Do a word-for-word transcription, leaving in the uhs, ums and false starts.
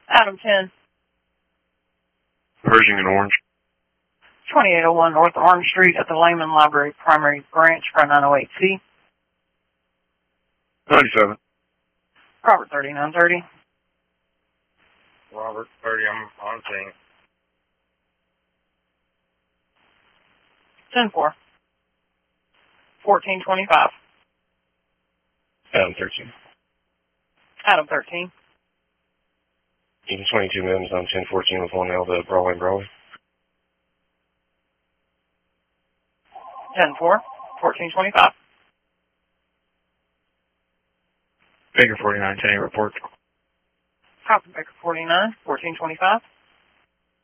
Adam ten. Pershing and Orange. twenty-eight oh one North Orange Street at the Lehman Library Primary Branch for nine oh eight C. ninety-seven. Robert thirty-nine thirty. Robert thirty, I'm on scene. ten four. fourteen twenty-five. Adam thirteen. Adam thirteen. Even twenty-two millions on ten fourteen with one L to Broadway and Broadway. ten four. fourteen twenty-five. Baker forty-nine ten report. Copy Baker forty-nine. fourteen twenty-five.